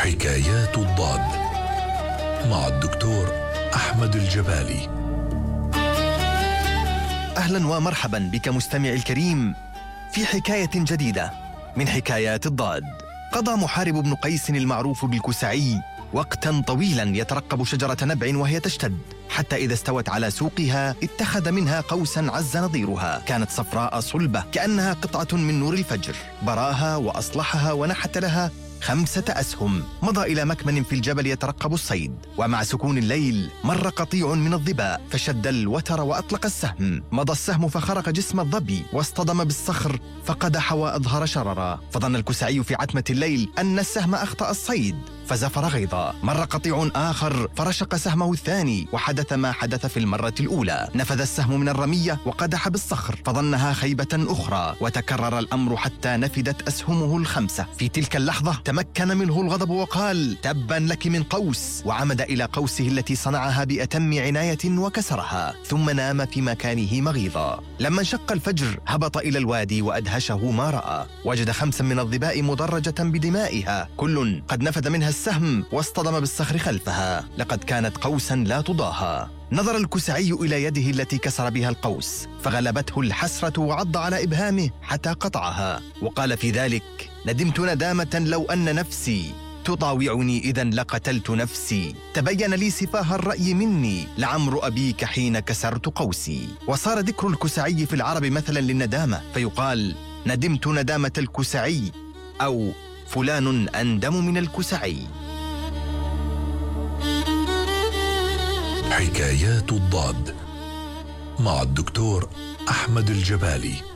حكايات الضاد مع الدكتور أحمد الجبالي. أهلا ومرحبا بك مستمع الكريم في حكاية جديدة من حكايات الضاد. قضى محارب بن قيس المعروف بالكسعي وقتا طويلا يترقب شجرة نبع وهي تشتد، حتى إذا استوت على سوقها اتخذ منها قوسا عز نظيرها. كانت صفراء صلبة كأنها قطعة من نور الفجر، براها وأصلحها ونحت لها 5 أسهم. مضى إلى مكمن في الجبل يترقب الصيد، ومع سكون الليل مر قطيع من الظباء فشد الوتر وأطلق السهم. مضى السهم فخرق جسم الظبي واصطدم بالصخر فقدح وأظهر شررا، فظن الكسعي في عتمة الليل أن السهم أخطأ الصيد فزفر غيظا. مر قطيع آخر فرشق سهمه الثاني وحدث ما حدث في المرة الأولى، نفذ السهم من الرمية وقدح بالصخر فظنها خيبة أخرى، وتكرر الأمر حتى نفدت أسهمه ال5. في تلك اللحظة تمكن منه الغضب وقال: تبا لك من قوس، وعمد إلى قوسه التي صنعها بأتم عناية وكسرها، ثم نام في مكانه مغيظا. لما انشق الفجر هبط إلى الوادي وأدهشه ما رأى، وجد 5 من الظباء مدرجة بدمائها، كل قد نفذ منها السهم واصطدم بالصخر خلفها. لقد كانت قوسا لا تضاهى. نظر الكسعي إلى يده التي كسر بها القوس فغلبته الحسرة وعض على إبهامه حتى قطعها، وقال في ذلك: ندمت ندامة لو أن نفسي تطاوعني إذا لقتلت نفسي، تبين لي سفاه الرأي مني لعمر أبيك حين كسرت قوسي. وصار ذكر الكسعي في العرب مثلا للندامة، فيقال: ندمت ندامة الكسعي، أو فلان أندم من الكسعي. حكايات الضاد مع الدكتور أحمد الجبالي.